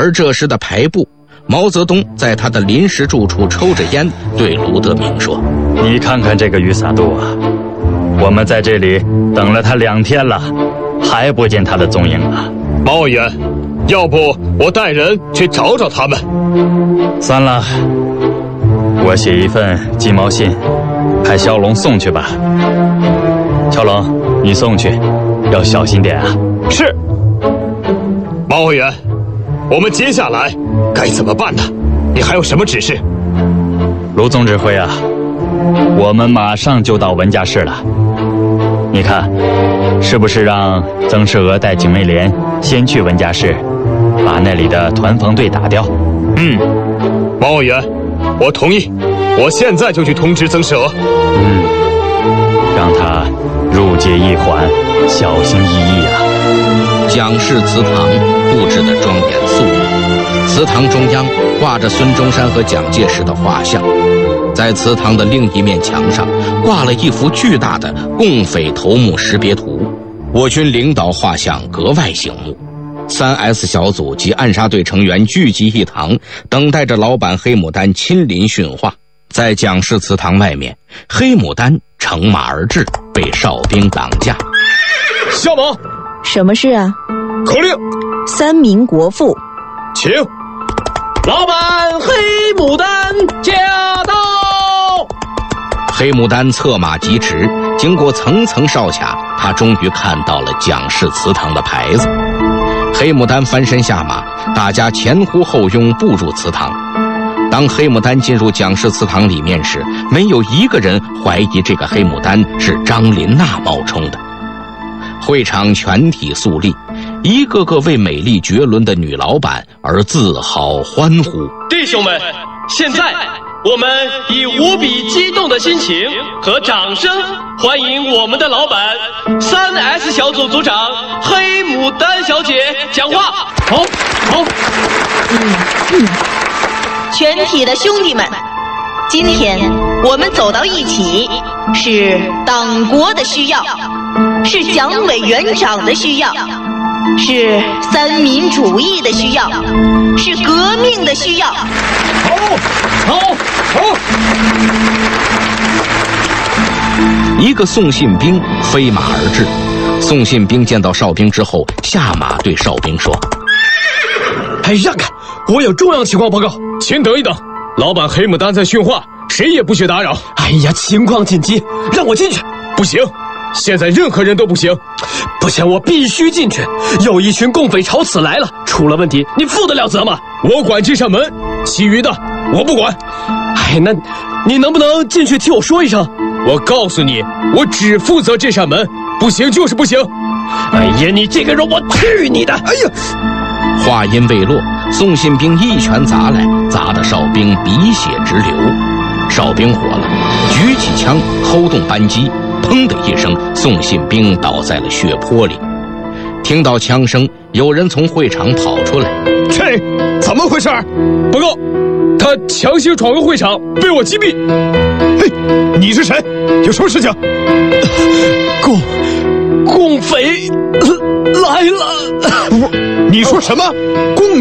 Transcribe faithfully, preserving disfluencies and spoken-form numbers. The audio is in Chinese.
而这时的排部，毛泽东在他的临时住处抽着烟，对卢德铭说： 你看看这个雨伞渡啊，我们在这里等了他两天了，还不见他的踪影啊。 毛委员，要不我带人去找找他们？ 算了，我写一份寄毛信，派骁龙送去吧。骁龙，你送去，要小心点啊。 是。毛委员，我们接下来该怎么办呢？你还有什么指示？ 卢总指挥啊，我们马上就到文家市了。你看，是不是让曾世娥带警卫连先去文家市，把那里的团防队打掉？ 嗯，毛委员，我同意，我现在就去通知曾世娥。 嗯，让他入界一缓，小心翼翼啊。 蒋氏祠堂布置的庄严肃穆，祠堂中央挂着孙中山和蒋介石的画像，在祠堂的另一面墙上挂了一幅巨大的共匪头目识别图，我军领导画像格外醒目。三 S 小组及暗杀队成员聚集一堂，等待着老板黑牡丹亲临训话。在蒋氏祠堂外面，黑牡丹乘马而至，被哨兵挡驾。 校马， 什么事啊？ 口令： 三民国父， 请。 老板黑牡丹驾到。 黑牡丹策马疾驰，经过层层哨卡，他终于看到了蒋氏祠堂的牌子。黑牡丹翻身下马，大家前呼后拥步入祠堂。当黑牡丹进入蒋氏祠堂里面时，没有一个人怀疑这个黑牡丹是张琳娜冒充的。会场全体肃立，一个个为美丽绝伦的女老板而自豪欢呼。 弟兄们，现在我们以无比激动的心情和掌声欢迎我们的老板三 S 小组组长黑牡丹小姐讲话。好，好。 嗯嗯， 全体的兄弟们，今天我们走到一起，是党国的需要，是蒋委员长的需要，是三民主义的需要，是革命的需要。 好，好，好！ 一个送信兵飞马而至，送信兵见到哨兵之后，下马对哨兵说： 哎，让开，我有重要情况报告。请等一等，老板黑牡丹在训话，谁也不许打扰。 哎呀，情况紧急，让我进去。 不行，现在任何人都不行。 不行，我必须进去。有一群共匪朝此来了，出了问题，你负得了责吗？ 我管这扇门，其余的我不管。 哎，那你能不能进去替我说一声？ 我告诉你，我只负责这扇门，不行就是不行。 哎呀，你这个人，我去你的！ 哎呀！ 话音未落，送信兵一拳砸来，砸得哨兵鼻血直流。哨兵火了，举起枪扣动扳机，砰的一声，送信兵倒在了血泊里。听到枪声，有人从会场跑出来。 这怎么回事？报告，他强行闯入会场，被我击毙。嘿，你是谁？有什么事情？ 共共匪来了！ 你说什么？共